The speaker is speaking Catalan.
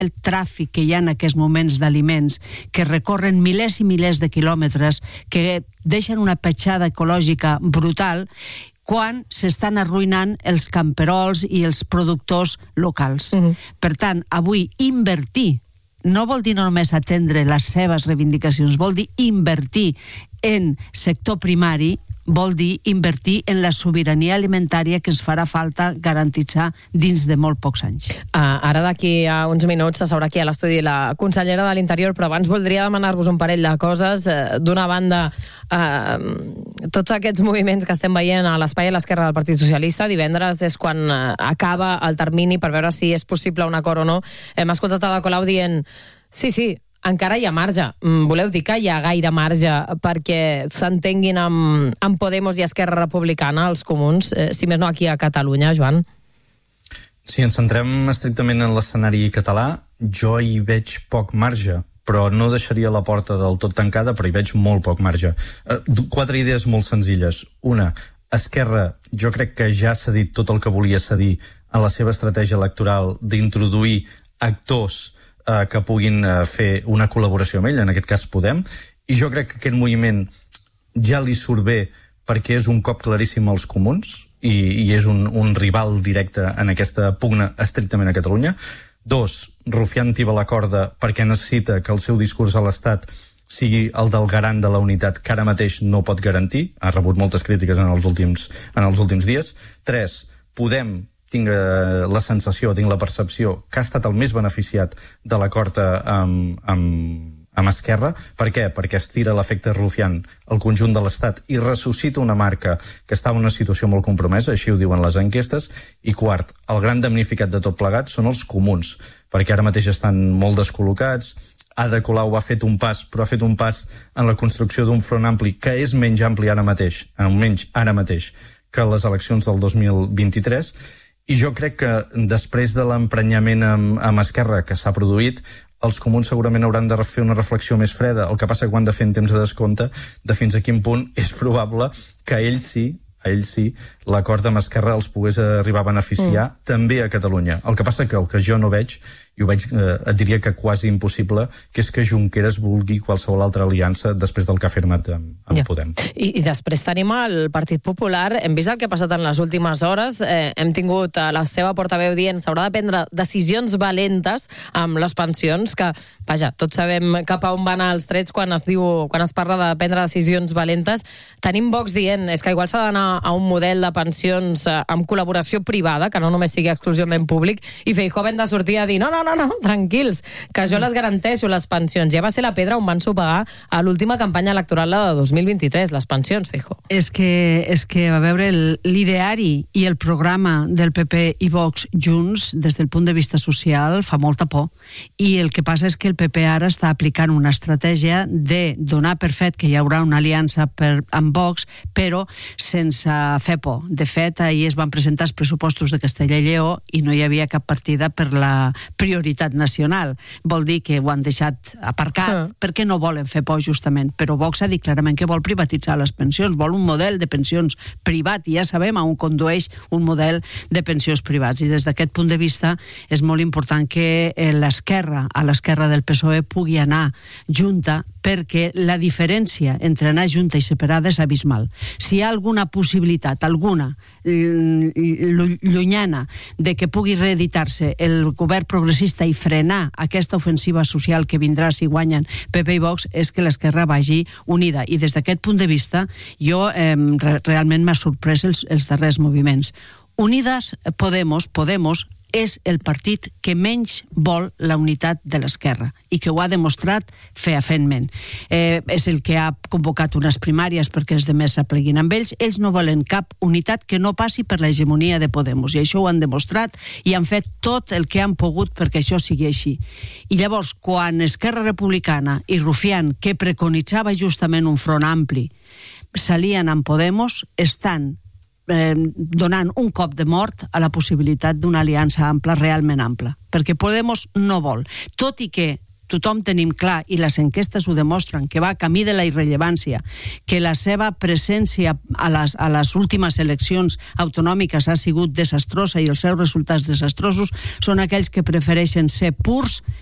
el tràfic que hi ha en aquests moments d'aliments, que recorren milers i milers de quilòmetres, que deixen una petjada ecològica brutal, quan s'estan arruïnant els camperols i els productors locals. Per tant, avui invertir no vol dir només atendre les seves reivindicacions, vol dir invertir en sector primari, vol dir invertir en la sobirania alimentària que ens farà falta garantitzar dins de molt pocs anys. Ara d'aquí a uns minuts s'asseurà aquí a l'estudi la consellera de l'Interior, però abans voldria demanar-vos un parell de coses. D'una banda, tots aquests moviments que estem veient a l'espai a l'esquerra del Partit Socialista, divendres és quan acaba el termini per veure si és possible un acord o no. Hem escoltat a la Colau dient sí, encara hi ha marge. Voleu dir que hi ha gaire marge perquè s'entenguin amb Podemos i Esquerra Republicana, els comuns, si més no aquí a Catalunya, Joan? Si ens centrem estrictament en l'escenari català, jo hi veig poc marge, però no deixaria la porta del tot tancada, però hi veig molt poc marge. 4 idees molt senzilles. Una, Esquerra, jo crec que ja s'ha dit tot el que volia cedir a la seva estratègia electoral d'introduir actors que puguin fer una col·laboració amb ell, en aquest cas Podem, i jo crec que aquest moviment ja li surt bé perquè és un cop claríssim als comuns i és un rival directe en aquesta pugna estrictament a Catalunya. 2, Rufián tiba la corda perquè necessita que el seu discurs a l'Estat sigui el del garant de la unitat, que ara mateix no pot garantir, ha rebut moltes crítiques en els últims dies. 3, Podem tinc la sensació, tinc la percepció que ha estat el més beneficiat de l'acord amb Esquerra. Per què? Perquè estira l'efecte Rufián al conjunt de l'Estat i ressuscita una marca que estava en una situació molt compromesa, així ho diuen les enquestes. I quart, el gran damnificat de tot plegat són els comuns, perquè ara mateix estan molt descol·locats. Ada Colau ha fet un pas, però ha fet un pas en la construcció d'un front ampli que és menys ampli ara mateix, almenys ara mateix, que les eleccions del 2023. I jo crec que després de l'emprenyament amb Esquerra que s'ha produït, els comuns segurament hauran de fer una reflexió més freda. El que passa que ho han de fer en temps de descompte de fins a quin punt és probable que a ells sí, l'acord amb Esquerra els pogués arribar a beneficiar també a Catalunya. El que passa que el que jo no veig, i ho veig, et diria que quasi impossible, que és que Junqueras vulgui qualsevol altra aliança després del que ha firmat amb Podem. I després tenim el Partit Popular. Hem vist el que ha passat en les últimes hores. Hem tingut la seva portaveu dient s'haurà de prendre decisions valentes amb les pensions, que, vaja, tots sabem cap a on van els trets quan es parla de prendre decisions valentes. Tenim Vox dient és que igual s'ha d'anar a un model de pensions amb col·laboració privada, que no només sigui exclusivament públic, i Feijóo hem de sortir a dir no, tranquils, que jo les garanteixo, les pensions. Ja va ser la pedra on van sopegar a l'última campanya electoral de 2023, les pensions, Feijóo. És que a veure, l'ideari i el programa del PP i Vox junts, des del punt de vista social, fa molta por. I el que passa és que el PP ara està aplicant una estratègia de donar per fet que hi haurà una aliança amb Vox, però sense fer por. De fet, ahir es van presentar els pressupostos de Castella i Lleó i no hi havia cap partida per la prioritat nacional. Vol dir que ho han deixat aparcat perquè no volen fer por, justament. Però Vox ha dit clarament que vol privatitzar les pensions, vol un model de pensions privat, i ja sabem on condueix un model de pensions privats. I des d'aquest punt de vista és molt important que l'esquerra, a l'esquerra del PSOE, pugui anar junta, perquè la diferència entre anar junta i separada és abismal. Si hi ha alguna possibilitat, alguna llunyana, de que pugui reeditar-se el govern progressista i frenar aquesta ofensiva social que vindrà si guanyen PP i Vox, és que l'esquerra vagi unida. I des d'aquest punt de vista, jo realment m'ha sorprès els darrers moviments. Unidas Podemos és el partit que menys vol la unitat de l'esquerra i que ho ha demostrat fefaentment. És el que ha convocat unes primàries perquè els demés s'apleguin amb ells. Ells no volen cap unitat que no passi per l'hegemonia de Podemos, i això ho han demostrat i han fet tot el que han pogut perquè això sigui així. I llavors, quan Esquerra Republicana i Rufián, que preconitzava justament un front ampli, s'alien amb Podemos, estan donant un cop de mort a la possibilitat d'una aliança ampla, realment ampla, perquè Podemos no vol. Tot i que tothom tenim clar, i les enquestes ho demostren, que va camí de la irrellevància, que la seva presència a les últimes eleccions autonòmiques ha sigut desastrosa i els seus resultats desastrosos, són aquells que prefereixen ser purs